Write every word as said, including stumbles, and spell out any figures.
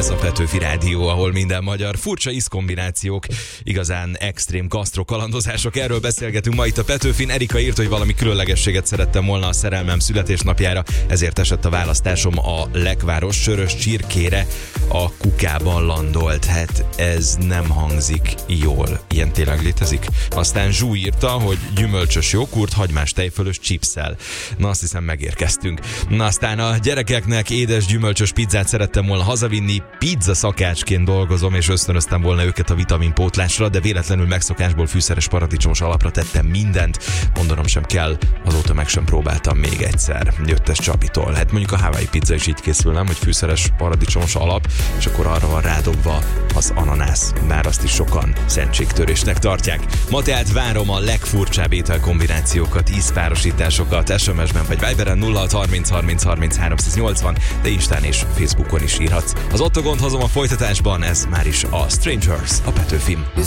Ez a Petőfi Rádió, ahol minden magyar. Furcsa ízkombinációk, igazán extrém gasztro kalandozások. Erről beszélgetünk ma itt a Petőfin. Erika írt, hogy valami különlegességet szerettem volna a szerelmem születésnapjára, ezért esett a választásom a lekváros sörös csirkére, a kukában landolt. Hát ez nem hangzik jól. Ilyen tényleg létezik? Aztán Zsú írta, hogy gyümölcsös jókurt, hagymás tejfölös chipsszel. Na, azt hiszem megérkeztünk. Na, aztán a gyerekeknek édes gyümölcsös pizzát szerettem volna hazavinni. Pizza szakácsként dolgozom, és ösztönöztem volna őket a vitaminpótlásra, de véletlenül megszokásból fűszeres paradicsomos alapra tettem mindent. Mondanom sem kell, azóta meg sem próbáltam még egyszer. Jött ez Csapitól. Hát mondjuk a Hawaii pizza is így készül, nem? Hogy fűszeres paradicsomos alap, és akkor arra van rádobva az ananász. Bár azt is sokan szentségtörésnek tartják. Ma tehát várom a legfurcsább ételkombinációkat, ízpárosításokat, es em es-ben vagy Viberen nulla hat harminc harminc harminc háromszáznyolcvan, de Instán és Facebookon is írhatsz. Az Ottogont hozom a folytatásban, ez már is a Strangers, a Petőfin.